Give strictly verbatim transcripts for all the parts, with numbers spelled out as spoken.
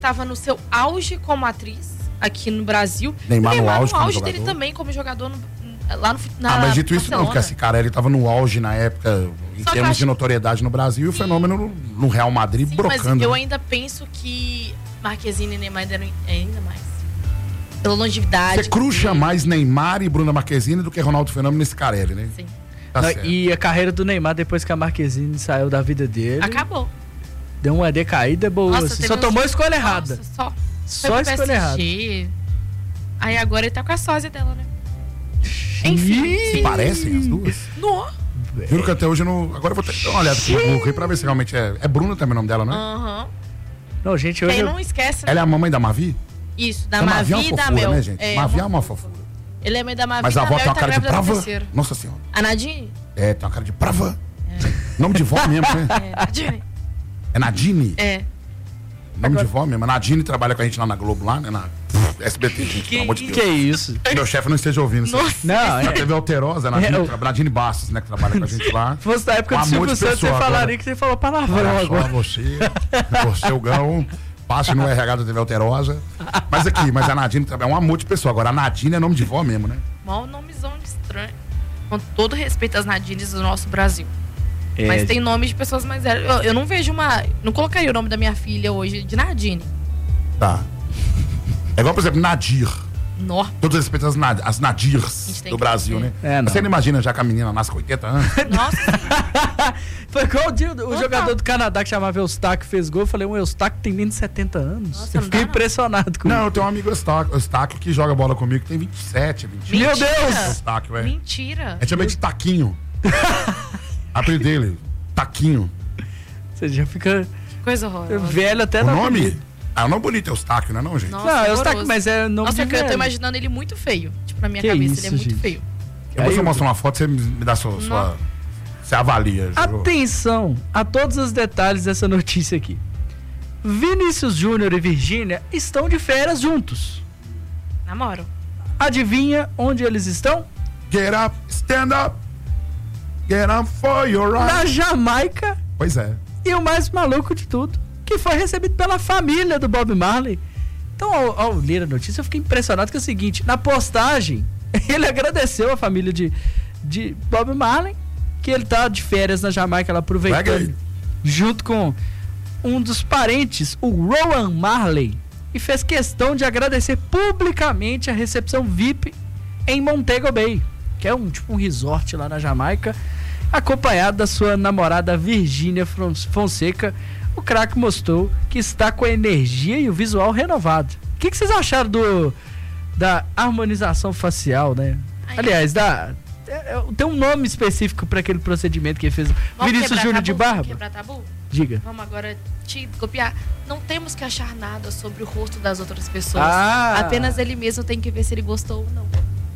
estava no seu auge como atriz aqui no Brasil. Neymar, Neymar no auge, no auge como dele jogador. também como jogador no, lá no na Ah, mas dito isso Barcelona. não, porque esse cara ele tava no auge na época, em Só que termos eu acho- de notoriedade no Brasil, e o fenômeno no, no Real Madrid Sim, brocando. mas eu né? ainda penso que Marquezine e Neymar deram ainda mais. Pela longevidade. Você cruxa dele. mais Neymar e Bruna Marquezine do que Ronaldo Fenômeno nesse Carelli, né? Sim. Tá Não, certo. e a carreira do Neymar, depois que a Marquezine saiu da vida dele, Acabou. deu uma decaída boa. Nossa, assim. teve Só uns- tomou a escolha Nossa, errada. Só, Só foi a pro escolha errada. P S G. Aí agora ele tá com a sósia dela, né? Enfim. Ih, Se parecem as duas? No. Juro que até hoje eu não. Agora eu vou ter que dar uma olhada aqui no Google aí pra ver se realmente é. É Bruna também o nome dela, né? Aham. Não, gente, hoje Quem eu... não esquece. Ela é a mamãe da Mavi? Isso, da A Mavi é Mavi uma e da fofura, Mel. né, gente? Mavi é uma fofura. Ele é mãe da Mavi Mas e a da avó Mel tem e uma tá cara de grávida da brava. terceira. Nossa senhora. A Nadine? É, tem uma cara de brava. Nome de vó mesmo, né? É, Nadine. É Nadine? É. Nome de vó mesmo. A Nadine trabalha com a gente lá na Globo, lá, né? Na S B T, gente, pelo amor de Que Deus. que é isso? Que meu chefe não esteja ouvindo isso. Nossa. Não, Na é... T V Alterosa, a Nadine, É, eu- tra- Nadine Bastos, né? Que trabalha com a gente lá. Se fosse da época Um do amor Silvio de Santos, você pessoa falaria agora. que você falou palavrão Olha só agora. você, você o Gão, passe no R H da T V Alterosa. Mas aqui, mas a Nadine é um amor de pessoa. Agora a Nadine é nome de vó mesmo, né? Mó nomezão estranho. Com todo respeito às Nadines do nosso Brasil. É, Mas tem nome de pessoas mais velhas. Eu, eu não vejo uma. Não colocaria o nome da minha filha hoje de Nadine. Tá. É igual, por exemplo, Nadir. Nó. Todos respeito às, Nad às Nadirs gente tem do que Brasil, ter. né? É, não. Mas você não imagina já que a menina nasce com oitenta anos? Nossa. Foi igual o, dia, o Total. jogador do Canadá que chamava Eustáquio fez gol. Eu falei, um Eustáquio tem menos de setenta anos. Nossa, eu não fiquei dá, não. impressionado com Não, isso. eu tenho um amigo Eustáquio, Eustáquio que joga bola comigo, que tem vinte e sete, vinte e oito. Meu Mentira. Deus! Eustáquio, é. Mentira. A gente chama ele de Taquinho. Apelido dele, Taquinho. Você já fica Coisa horrorosa. velho até O na nome? apelido. Ah, o nome bonito é Eustáquio, não é não, gente? Nossa, Não, é horroroso. Eustáquio, mas é nome Nossa, de que eu tô velho. imaginando ele muito feio. Tipo, na minha Que cabeça, isso, ele é muito gente. feio. Eu vou Aí te eu- mostrar uma foto, você me dá sua... sua você avalia, juro. Atenção a todos os detalhes dessa notícia aqui. Vinícius Júnior e Virgínia estão de férias juntos. Namoro. Adivinha onde eles estão? Get up, stand up. Get up for your Na right. Jamaica. Pois é. E o mais maluco de tudo, que foi recebido pela família do Bob Marley. Então, ao, ao ler a notícia, eu fiquei impressionado que é o seguinte, na postagem, ele agradeceu a família de, de Bob Marley, que ele tá de férias na Jamaica, ela aproveitando, Reggae. junto com um dos parentes, o Rowan Marley, e fez questão de agradecer publicamente a recepção V I P em Montego Bay, que é um tipo um resort lá na Jamaica, acompanhado da sua namorada Virgínia Fonseca. O craque mostrou que está com a energia e o visual renovado. O que, que vocês acharam do da harmonização facial, né? Ai, Aliás, da, é, é, tem um nome específico para aquele procedimento que ele fez. Vamos Vinícius quebrar Júnior tabu? de Vamos barba? quebrar tabu? Diga. Vamos agora te copiar. Não temos que achar nada sobre o rosto das outras pessoas. Ah. Apenas ele mesmo tem que ver se ele gostou ou não.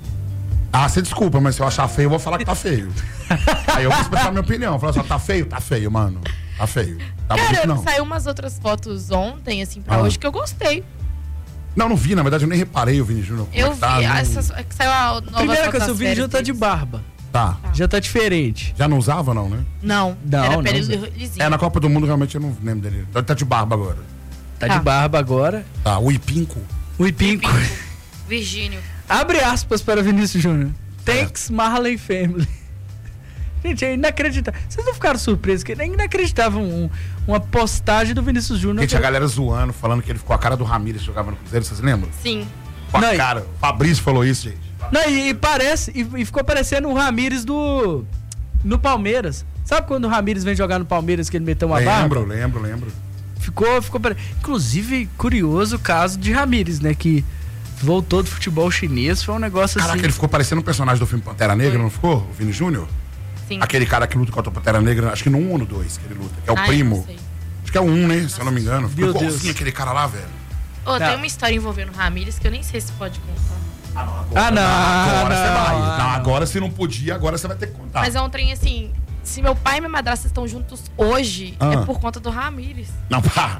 Ah, você desculpa, mas se eu achar feio, eu vou falar que tá feio. Aí eu vou expressar minha opinião. Falar assim, ó, tá feio? Tá feio, mano. Tá feio. Tá bonito, Cara, não. saiu umas outras fotos ontem, assim, pra Ah. hoje, que eu gostei. Não, não vi, na verdade eu nem reparei o Vini Júnior. como Eu é que tá, vi. não- Essas, é que saiu a nova Primeira foto coisa, das o Vini já férias tá de deles. barba. Tá. Já tá diferente. Já não usava, não, né? Não, Não, era não, pele Zé. lisinho. É, na Copa do Mundo realmente eu não lembro dele. Ele tá de barba agora. Tá Tá. de barba agora. Tá, o Ipinco. O Ipinco. Virgínio. Abre aspas para Vinícius Júnior. Thanks, Marley Family. Gente, é inacreditável. Vocês não ficaram surpresos? Que é inacreditável um, uma postagem do Vinícius Júnior. Gente, a galera zoando, falando que ele ficou a cara do Ramírez que jogava no Cruzeiro, vocês lembram? Sim. Com a Não, e- cara. O Fabrício falou isso, gente. Não, e, e parece, e, e ficou parecendo o Ramírez do. No Palmeiras. Sabe quando o Ramírez vem jogar no Palmeiras que ele meteu uma Lembro, barba? lembro, lembro. Ficou, ficou pare... Inclusive, curioso o caso de Ramírez, né? Que voltou do futebol chinês, foi um negócio Caraca, assim. ele ficou parecendo um personagem do filme Pantera Negra, Foi. não ficou? O Vini Júnior? Sim. Aquele cara que luta contra o Pantera Negra, acho que no um ou no dois que ele luta, que é o Ah, eu primo. não sei. Acho que é o um, né? Se eu não me engano. Ficou Meu Deus. igualzinho aquele cara lá, velho. Ô, tem Não. uma história envolvendo o Ramírez que eu nem sei se pode contar. Ah, não, Agora você não, vai. ah, Não, não. agora se não podia, agora você vai ter que contar. Mas é um trem assim, se meu pai e minha madrasta estão juntos hoje, Ah. é por conta do Ramírez. Não, pá.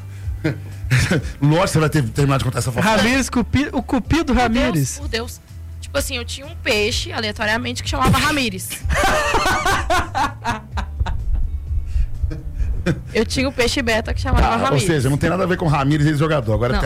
Lógico que você vai ter terminar de contar essa fofoca. Ramírez, cupi, o cupido Por Ramírez. Deus, por Deus. Tipo assim, eu tinha um peixe, aleatoriamente, que chamava Ramírez. Eu tinha o peixe beta que chamava Ah, ou Ramires. seja, não tem nada a ver com o Ramires, ex-jogador. Agora Não.